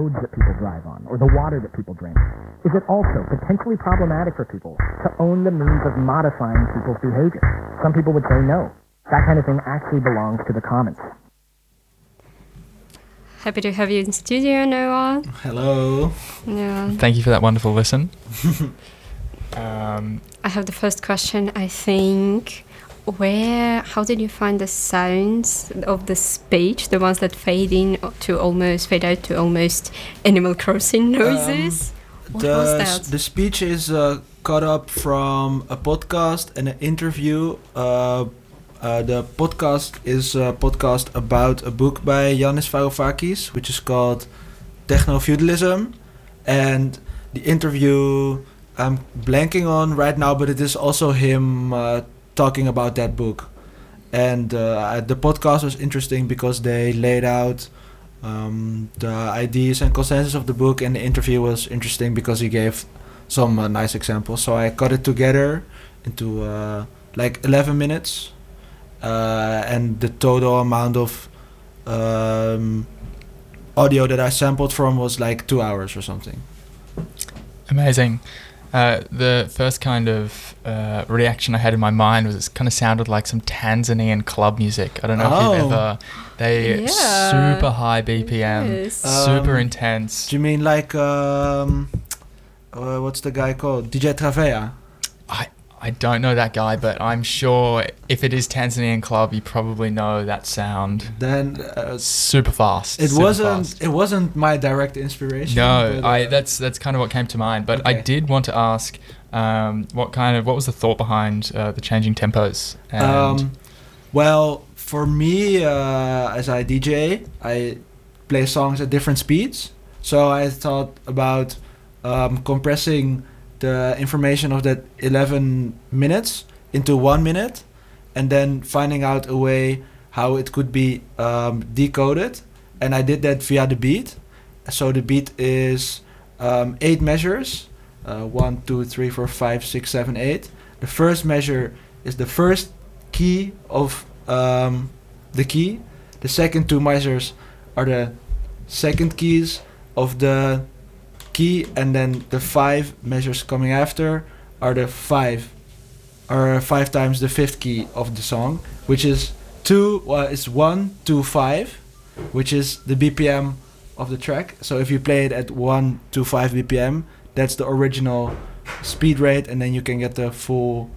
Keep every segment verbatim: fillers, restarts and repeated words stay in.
roads that people drive on, or the water that people drink? Is it also potentially problematic for people to own the means of modifying people's behavior? Some people would say no. That kind of thing actually belongs to the commons. Happy to have you in studio, Noah. Hello. Yeah. Thank you for that wonderful listen. um, I have the first question, I think. Where, how did you find the sounds of the speech, the ones that fade in to almost, fade out to almost Animal Crossing noises? Um, what the, was that? The speech is uh, cut up from a podcast and an interview. Uh, uh, the podcast is a podcast about a book by Yanis Varoufakis, which is called Techno-Feudalism. And the interview I'm blanking on right now, but it is also him uh, talking about that book. And uh, the podcast was interesting because they laid out um, the ideas and consensus of the book, and the interview was interesting because he gave some uh, nice examples. So I cut it together into uh, like eleven minutes, uh, and the total amount of um, audio that I sampled from was like two hours or something. Amazing. Uh, the first kind of uh, reaction I had in my mind was it kind of sounded like some Tanzanian club music. I don't know Oh. if you've ever... They Yeah. super high B P M, Yes. super Um, intense. Do you mean like um, uh, what's the guy called? D J Travea. I I don't know that guy, but I'm sure if it is Tanzanian club, you probably know that sound. Then uh, Super fast. it super wasn't. fast. It wasn't my direct inspiration. No, but, I uh, that's that's kind of what came to mind. But I Okay. did want to ask, um, what kind of what was the thought behind uh, the changing tempos? And Um, well, for me, uh, as I D J, I play songs at different speeds. So I thought about um, compressing the information of that eleven minutes into one minute, and then finding out a way how it could be um, decoded. And I did that via the beat. So the beat is um, eight measures. Uh, one, two, three, four, five, six, seven, eight. The first measure is the first key of um, the key. The second two measures are the second keys of the key, and then the five measures coming after are the five, or five times the fifth key of the song, which is two. Well, it's one, two, five, which is the B P M of the track. So if you play it at one, two, five B P M, that's the original speed rate, and then you can get the full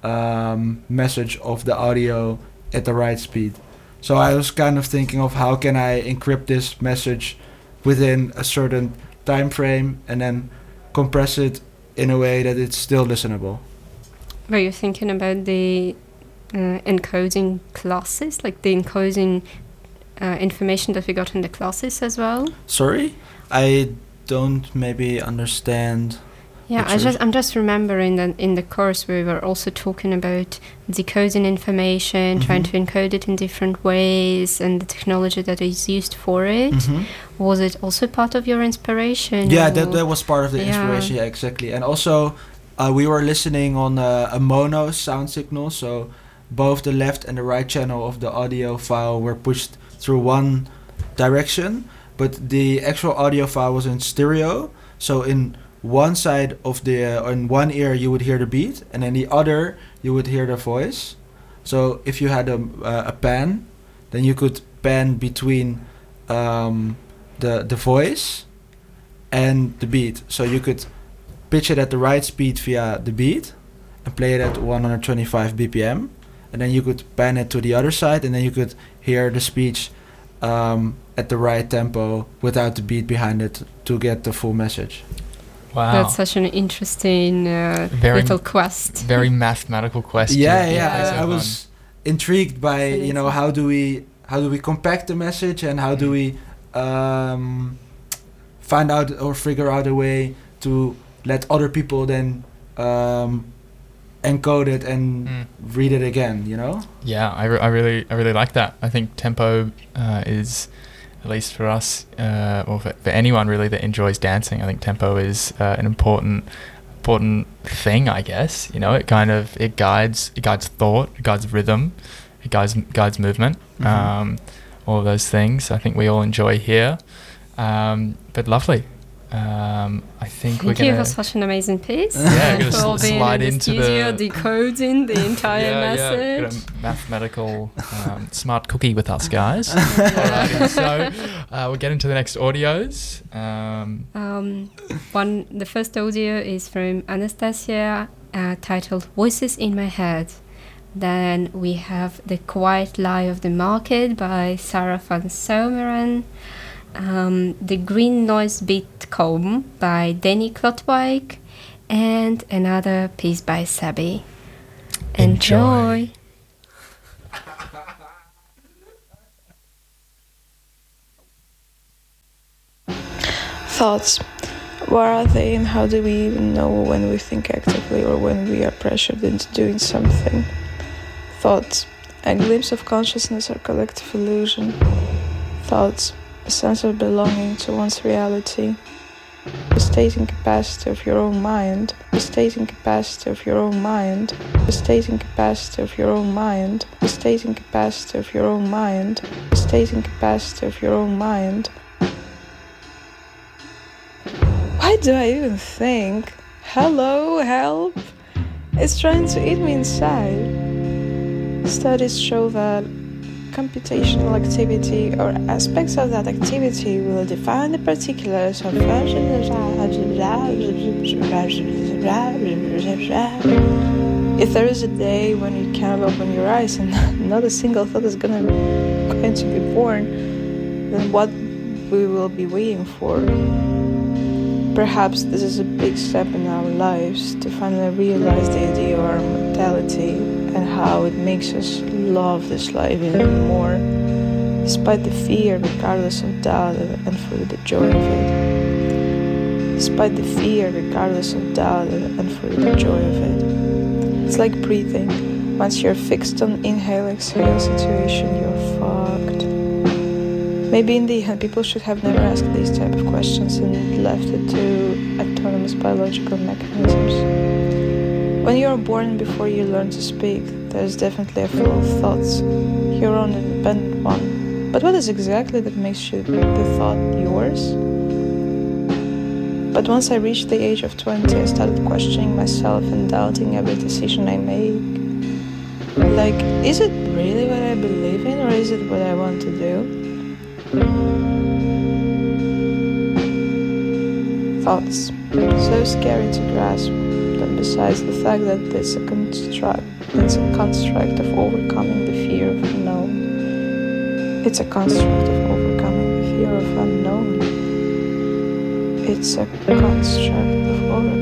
um, message of the audio at the right speed. So I was kind of thinking of how can I encrypt this message within a certain time frame and then compress it in a way that it's still listenable. Were you thinking about the uh, encoding classes, like the encoding uh, information that we got in the classes as well? Sorry? I don't maybe understand. Yeah, I Which just is- I'm just remembering that in the course we were also talking about decoding information, trying Mhm. to encode it in different ways, and the technology that is used for it. Mhm. Was it also part of your inspiration? Yeah, or- that, that was part of the Yeah. inspiration, yeah, exactly. And also, uh, we were listening on uh, a mono sound signal, so both the left and the right channel of the audio file were pushed through one direction, but the actual audio file was in stereo, so in one side of the, uh, in one ear you would hear the beat, and in the other you would hear the voice. So if you had a, uh, a pan, then you could pan between um, the the voice and the beat. So you could pitch it at the right speed via the beat and play it at one hundred twenty-five B P M, and then you could pan it to the other side, and then you could hear the speech um, at the right tempo without the beat behind it to get the full message. Wow. That's such an interesting uh, Very- little quest. Very mathematical question. Yeah, Yeah. yeah. so I, I fun. was intrigued by, you know, how do we how do we compact the message, and how do we um, find out or figure out a way to let other people then um, encode it and Mm. read it again, you know? Yeah, I, re- I really I really like that. I think tempo uh, is, at least for us, uh, or for, for anyone really that enjoys dancing, I think tempo is uh, an important important thing, I guess. You know, it kind of it guides it guides thought, it guides rhythm, it guides guides movement, Mhm. um, all of those things. I think we all enjoy here. Um, but lovely. Um, I think Thank we're you gonna for such an amazing piece. Yeah, and gonna for sl- being slide in the into studio, the- decoding the entire yeah, message. Yeah, got a mathematical um, smart cookie with us, guys. Alrighty, so uh, we'll get into the next audios. Um, Um, one, the first audio is from Anastasia, uh, titled "Voices in My Head." Then we have "The Quiet Lie of the Market" by Sarah van Zomeren. Um, "The Green Noise Beat Comb" by Danny Klotwijk, and another piece by Sabi. Enjoy. Enjoy. Thoughts. What are they, and how do we even know when we think actively or when we are pressured into doing something? Thoughts. A glimpse of consciousness or collective illusion. Thoughts. A sense of belonging to one's reality. The state and capacity of your own mind. The state and capacity of your own mind. The state and capacity of your own mind. The state and capacity of your own mind. The state and capacity of your own mind. Why do I even think? Hello, help! It's trying to eat me inside. Studies show that computational activity or aspects of that activity will define the particulars of if there is a day when you cannot open your eyes and not a single thought is gonna going to be born, then what we will be waiting for? Perhaps this is a big step in our lives to finally realize the idea of our mortality and how it makes us love this life even more, despite the fear, regardless of doubt, and for the joy of it. Despite the fear, regardless of doubt, and for the joy of it. It's like breathing. Once you're fixed on inhale-exhale situation, you're fucked. Maybe in the end, people should have never asked these type of questions and left it to autonomous biological mechanisms. When you are born before you learn to speak, there is definitely a flow of thoughts, your own independent one. But what is exactly that makes you the thought yours? But once I reached the age of twenty, I started questioning myself and doubting every decision I make. Like, is it really what I believe in, or is it what I want to do? Thoughts. So scary to grasp that besides the fact that it's a construct, it's a construct of overcoming the fear of unknown. It's a construct of overcoming the fear of unknown. It's a construct